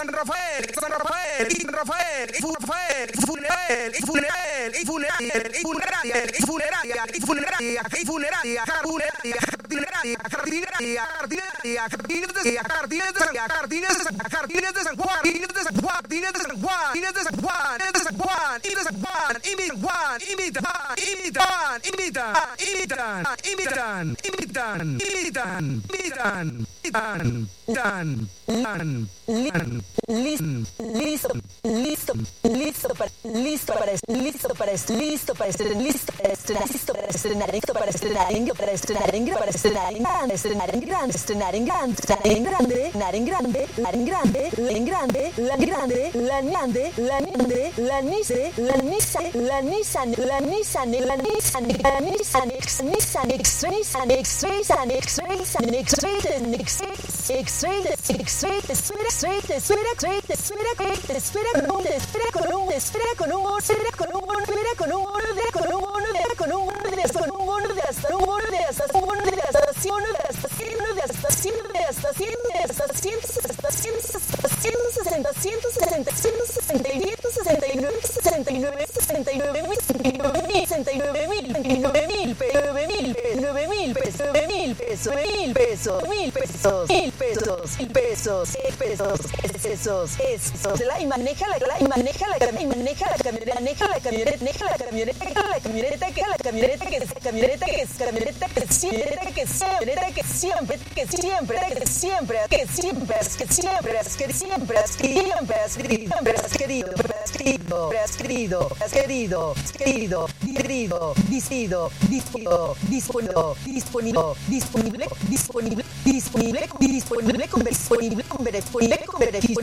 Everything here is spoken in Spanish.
San Rafael, San Rafael, y Rafael, y Rafael, y Funeraria, y Funeraria, y Funeraria, y Funeraria, y Funeraria, y Funeraria, y Funeraria, Funeraria, Jardinaria, Jardinaria, Jardinaria, Jardines, Jardines de San Juan, Jardines de San Juan, Jardines de San Juan, Jardines de San Juan, Jardines de San Juan, Jardines de San Juan, Jardines de San Juan, Jardines de San Juan,